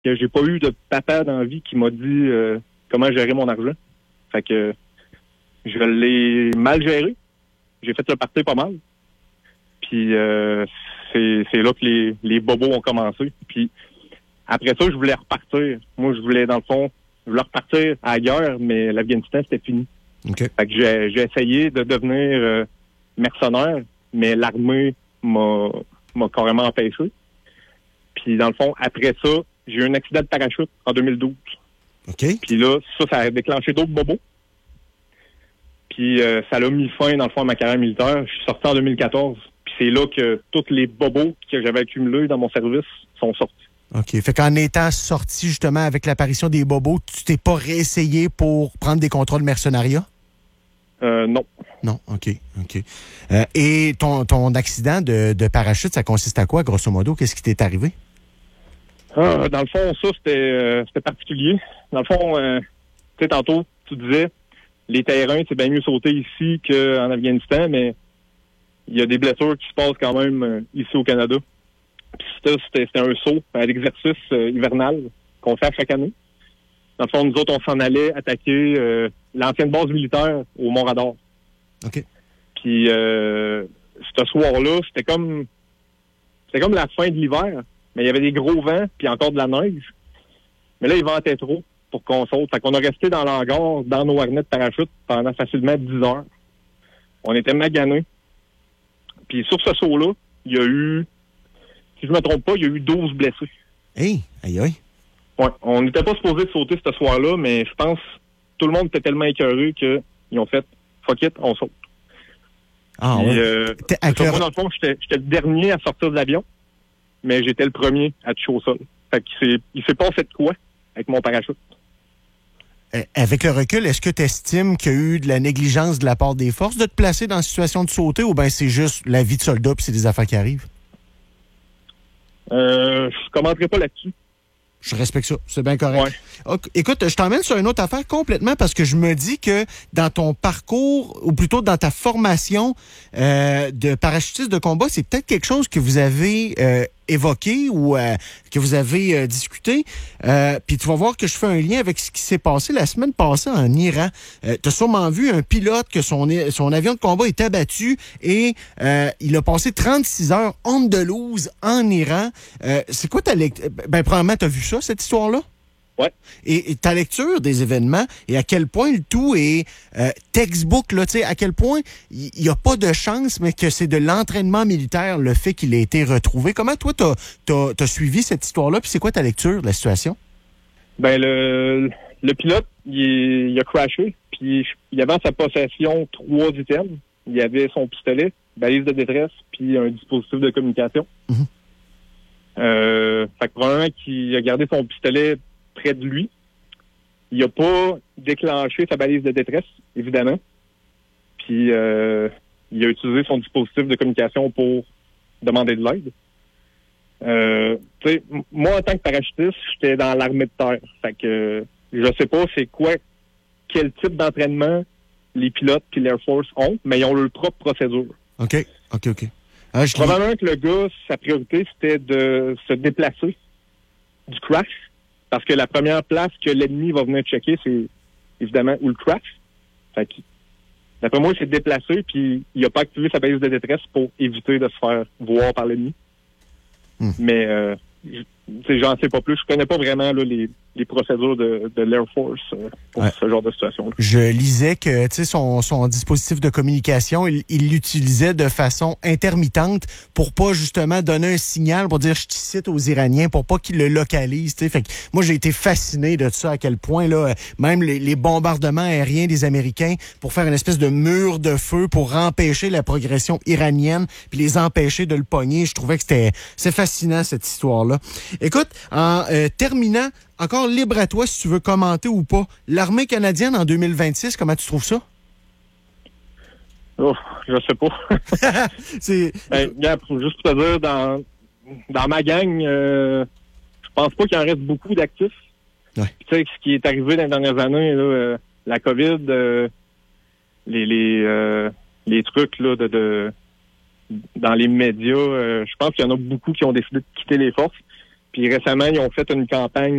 que j'ai pas eu de papa dans la vie qui m'a dit comment gérer mon argent. Fait que je l'ai mal géré. J'ai fait le party pas mal. Puis c'est là que les bobos ont commencé. Puis après ça, je voulais repartir. Moi, je voulais, dans le fond, repartir à la guerre, mais l'Afghanistan, c'était fini. Okay. Fait que j'ai essayé de devenir mercenaire, mais l'armée m'a carrément empêché. Puis dans le fond, après ça, j'ai eu un accident de parachute en 2012. OK. Puis là, ça a déclenché d'autres bobos. Puis ça l'a mis fin, dans le fond, à ma carrière militaire. Je suis sorti en 2014. Puis c'est là que tous les bobos que j'avais accumulés dans mon service sont sortis. OK. Fait qu'en étant sorti, justement, avec l'apparition des bobos, tu t'es pas réessayé pour prendre des contrats de mercenariat? Non. Non, OK. Et ton accident de parachute, ça consiste à quoi, grosso modo? Qu'est-ce qui t'est arrivé? Dans le fond, ça, c'était particulier. Dans le fond, tu sais, tantôt, tu disais, les terrains, c'est bien mieux sauter ici qu'en Afghanistan, mais il y a des blessures qui se passent quand même ici au Canada. Puis ça, c'était un saut à l'exercice hivernal qu'on fait à chaque année. Dans le fond, nous autres, on s'en allait attaquer l'ancienne base militaire au Mont-Radar. OK. Puis ce soir-là, c'était comme la fin de l'hiver, mais il y avait des gros vents puis encore de la neige. Mais là, il ventait trop pour qu'on saute. Fait qu'on a resté dans l'hangar, dans nos harnais de parachute pendant facilement 10 heures. On était maganés. Puis sur ce saut-là, il y a eu, si je me trompe pas, il y a eu 12 blessés. Hey, aïe. Ouais, on n'était pas supposé de sauter ce soir-là, mais je pense que tout le monde était tellement écœuré qu'ils ont fait « fuck it, on saute ». Ah puis, ouais. Moi, dans le fond, j'étais le dernier à sortir de l'avion, mais j'étais le premier à toucher au sol. Fait qu'il s'est passé de quoi avec mon parachute. Avec le recul, est-ce que tu estimes qu'il y a eu de la négligence de la part des forces de te placer dans une situation de sauter ou bien c'est juste la vie de soldat puis c'est des affaires qui arrivent? Je commenterai pas là-dessus. Je respecte ça, c'est bien correct. Ouais. Okay. Écoute, je t'emmène sur une autre affaire complètement parce que je me dis que dans ton parcours, ou plutôt dans ta formation de parachutiste de combat, c'est peut-être quelque chose que vous avez évoqué ou que vous avez discuté. Puis tu vas voir que je fais un lien avec ce qui s'est passé la semaine passée en Iran. Tu as sûrement vu un pilote que son avion de combat est abattu et il a passé 36 heures on the loose en Iran. C'est quoi ta lecture? Ben, premièrement, tu as vu ça, cette histoire-là? Ouais. Et ta lecture des événements et à quel point le tout est textbook, là, tu sais, à quel point il n'y a pas de chance, mais que c'est de l'entraînement militaire, le fait qu'il ait été retrouvé. Comment toi, t'as suivi cette histoire-là, puis c'est quoi ta lecture de la situation? Ben, le pilote, il a crashé, puis il y avait en sa possession 3 items. Il y avait son pistolet, balise de détresse, puis un dispositif de communication. Mm-hmm. Fait que probablement qu'il a gardé son pistolet près de lui. Il n'a pas déclenché sa balise de détresse, évidemment. Puis il a utilisé son dispositif de communication pour demander de l'aide. Tu sais, moi, en tant que parachutiste, j'étais dans l'armée de terre. Fait que je sais pas quel type d'entraînement les pilotes puis l'Air Force ont, mais ils ont leur propre procédure. OK. Probablement que le gars, sa priorité, c'était de se déplacer du crash. Parce que la première place que l'ennemi va venir checker, c'est évidemment où le crash. Fait que, d'après moi, il s'est déplacé puis il n'a pas activé sa balise de détresse pour éviter de se faire voir par l'ennemi. Mais j'en sais pas plus. Je connais pas vraiment là, les procédures de l'Air Force pour ce genre de situation-là. Je lisais que son dispositif de communication, il l'utilisait de façon intermittente pour pas justement donner un signal pour dire je te cite aux Iraniens pour pas qu'ils le localisent. Fait que moi, j'ai été fasciné de ça, à quel point là, même les bombardements aériens des Américains pour faire une espèce de mur de feu pour empêcher la progression iranienne puis les empêcher de le pogner. Je trouvais que c'est fascinant cette histoire-là. Écoute, en terminant, encore libre à toi si tu veux commenter ou pas. L'armée canadienne en 2026, comment tu trouves ça? Oh, je sais pas. Juste pour te dire, dans ma gang, je pense pas qu'il en reste beaucoup d'actifs. Ouais. Tu sais, ce qui est arrivé dans les dernières années, là, la COVID, les trucs là, dans les médias, je pense qu'il y en a beaucoup qui ont décidé de quitter les forces. Puis récemment, ils ont fait une campagne